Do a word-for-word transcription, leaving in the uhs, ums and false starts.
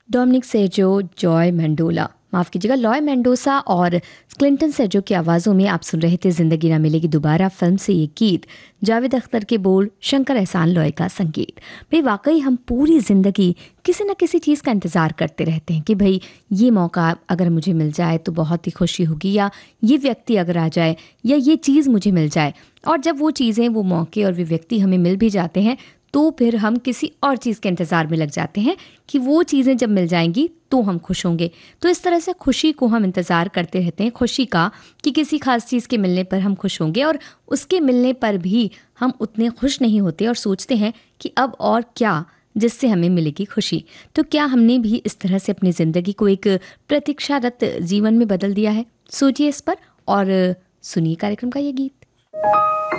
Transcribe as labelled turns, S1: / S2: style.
S1: Dominic सेजो, Joy मेंडोला माफ़ कीजिएगा Loy Mendoza और क्लिंटन सेजो की आवाज़ों में आप सुन रहे थे ज़िंदगी ना मिलेगी दोबारा फिल्म से ये गीत। जावेद अख्तर के बोल, शंकर एहसान लॉय का संगीत। भाई वाकई हम पूरी ज़िंदगी किसी न किसी चीज़ का इंतज़ार करते रहते हैं कि भाई ये मौका अगर मुझे मिल जाए तो बहुत ही खुशी होगी, या ये व्यक्ति अगर आ जाए, या ये चीज़ मुझे मिल जाए। और जब वो चीज़ें, वो मौके और वे व्यक्ति हमें मिल भी जाते हैं तो फिर हम किसी और चीज़ के इंतज़ार में लग जाते हैं कि वो चीज़ें जब मिल जाएंगी तो हम खुश होंगे। तो इस तरह से खुशी को हम इंतज़ार करते रहते हैं, खुशी का, कि किसी खास चीज़ के मिलने पर हम खुश होंगे, और उसके मिलने पर भी हम उतने खुश नहीं होते और सोचते हैं कि अब और क्या जिससे हमें मिलेगी खुशी। तो क्या हमने भी इस तरह से अपनी ज़िंदगी को एक प्रतीक्षारत जीवन में बदल दिया है? सोचिए इस पर और सुनिए कार्यक्रम का ये गीत।